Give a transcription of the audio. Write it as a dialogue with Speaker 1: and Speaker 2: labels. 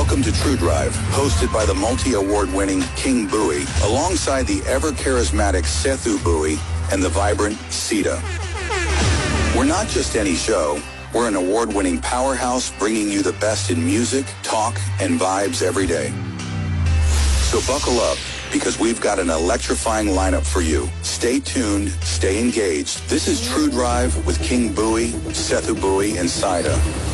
Speaker 1: Welcome to True Drive, hosted by the multi-award-winning King Bowie, alongside the ever-charismatic Sethu Bowie and the vibrant Sita. We're not just any show. We're an award-winning powerhouse bringing you the best in music, talk, and vibes every day. So buckle up, because we've got an electrifying lineup for you. Stay tuned, stay engaged. This is True Drive with King Bowie, Sethu Bowie, and Sita.